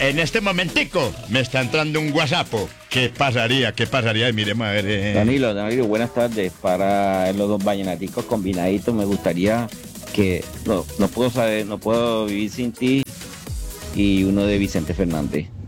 en este momentico me está entrando un WhatsApp. ¿Qué pasaría? ¿Qué pasaría? Y miremos a ver. Danilo, buenas tardes. Para los dos vallenaticos combinaditos, me gustaría que no puedo vivir sin ti y uno de Vicente Fernández.